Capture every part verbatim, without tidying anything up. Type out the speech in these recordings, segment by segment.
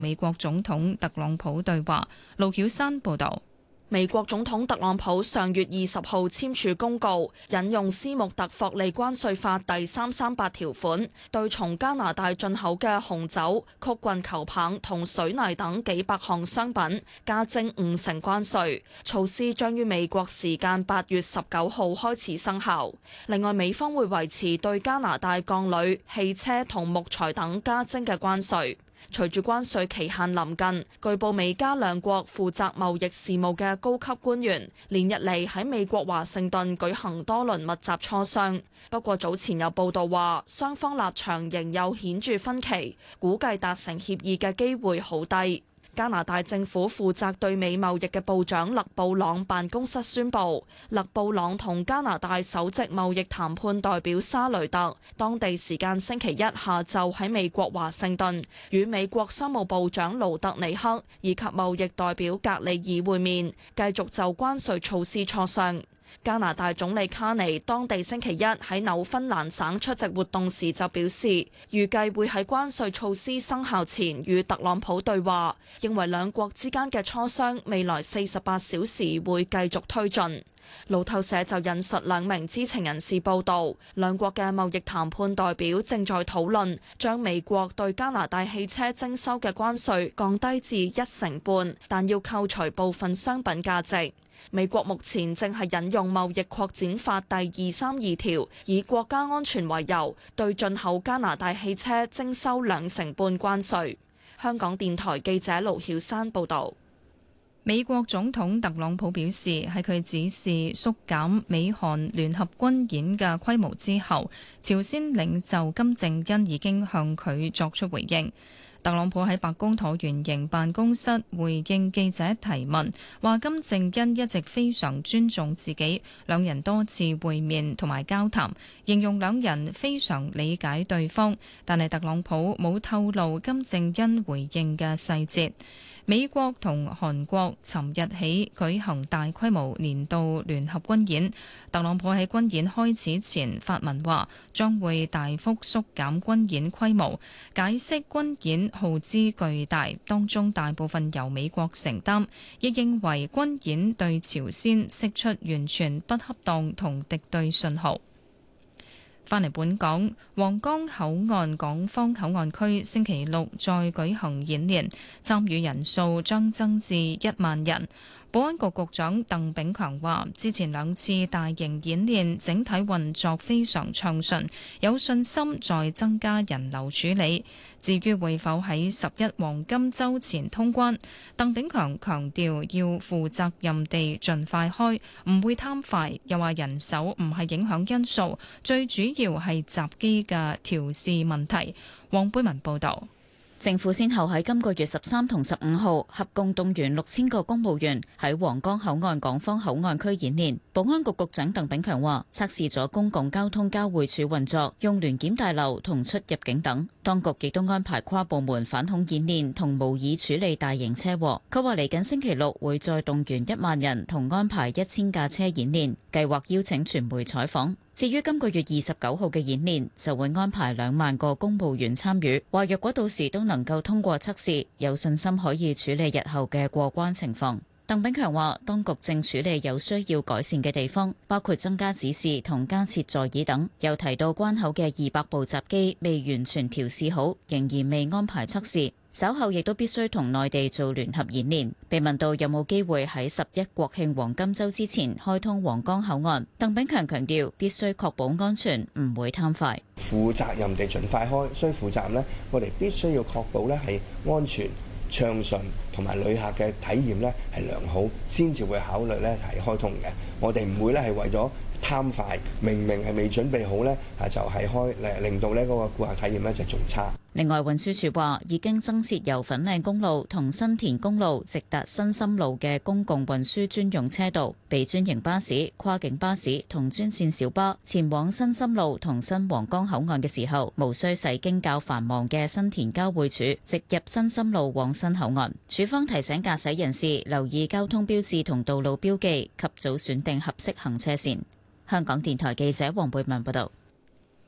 美國總統特朗普對話。盧曉山報導。 美國總統特朗普上月二十號簽署公告，引用斯穆特霍利關稅法第三三八條款，對從加拿大進口嘅紅酒、曲棍球棒同水泥等幾百項商品加徵五成關稅。措施將於美國時間八月十九號開始生效。另外，美方會維持對加拿大鋼鋁、汽車同木材等加徵嘅關稅。隨住關稅期限臨近，據報美加兩國負責貿易事務嘅高級官員連日嚟喺美國華盛頓舉行多輪密集磋商。不過早前有報道話，雙方立場仍有顯著分歧，估計達成協議嘅機會好低。加拿大政府負責對美貿易嘅部長勒布朗辦公室宣布，勒布朗同加拿大首席貿易談判代表沙雷特當地時間星期一下晝喺美國華盛頓與美國商務部長盧特尼克以及貿易代表格里爾會面，繼續就關稅措施磋商。加拿大總理卡尼當地星期一喺紐芬蘭省出席活動時就表示，預計會喺關稅措施生效前與特朗普對話，認為兩國之間嘅磋商未來四十八小時會繼續推進。路透社就引述兩名知情人士報道，兩國嘅貿易談判代表正在討論將美國對加拿大汽車徵收嘅關稅降低至一成半，但要扣除部分商品價值。美國目前正係引用貿易擴展法第二三二條，以國家安全為由，對進口加拿大汽車徵收兩成半關稅。香港電台記者盧曉山報導。 美國總統特朗普表示，喺佢指示縮減美韓聯合軍演嘅規模之後，朝鮮領袖金正恩已經向佢作出回應。特朗普喺白宮橢圓形辦公室回應記者提問，話金正恩一直非常尊重自己，兩人多次會面同埋交談，形容兩人非常理解對方，但係特朗普冇透露金正恩回應嘅細節。美國同韓國尋日起舉行大規模年度聯合軍演，特朗普喺軍演開始前發文話將會大幅縮減軍演規模，解釋軍演耗資巨大，當中大部分由美國承擔，亦認為軍演對朝鮮釋出完全不恰當同敵對信號。返嚟本港，皇崗口岸港方口岸區星期六再舉行演練，參與人數將增至一萬人。保安局局長鄧炳強話，之前兩次大型演練整體運作非常暢順，有信心再增加人流處理。至於會否喺十一黃金週前通關，鄧炳強強調要負責任地盡快開，唔會貪快。又話人手唔係影響因素，最主要係閘機嘅調試問題。黃貝文報導。 政府先後喺今個月十三同十五號合共動員六千個公務員喺皇崗口岸港方口岸區演練。保安局局長鄧炳強話，測試咗公共交通交匯處運作、用聯檢大樓同出入境等。當局亦都安排跨部門反恐演練同模擬處理大型車禍。佢話嚟緊星期六會再動員一萬人同安排一千架車演練，計劃邀請傳媒採訪。至於今個月二十九號嘅演練，就會安排兩萬個公務員參與。話若果到時都能夠通過測試，有信心可以處理日後嘅過關情況。鄧炳強話，當局正處理有需要改善嘅地方，包括增加指示同加設座椅等。又提到關口嘅二百部閘機未完全調試好，仍然未安排測試。稍後亦都必須同內地做聯合演練。被問到有冇機會喺十一國慶黃金週之前開通皇崗口岸，鄧炳強強調必須確保安全，唔會貪快。 負責任地盡快開，所以負責任呢，我哋必須要確保呢係安全暢順，同埋旅客嘅體驗呢係良好，先至會考慮呢係開通嘅。我哋唔會呢係為咗貪快，明明係未準備好呢，啊就係開誒，令到呢嗰個顧客體驗呢就仲差。 另外，運輸署話已經增設由粉嶺公路同新田公路直達新深路嘅公共運輸專用車道，俾專營巴士、跨境巴士同專線小巴前往新深路同新皇崗口岸嘅時候，無需駛經較繁忙嘅新田交匯處，直入新深路往新口岸。署方提醒駕駛人士留意交通標誌同道路標記，及早選定合適行車線。香港電台記者黃貝文報道。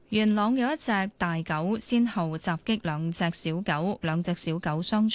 元朗有一隻大狗先後襲擊兩隻小狗，兩隻小狗傷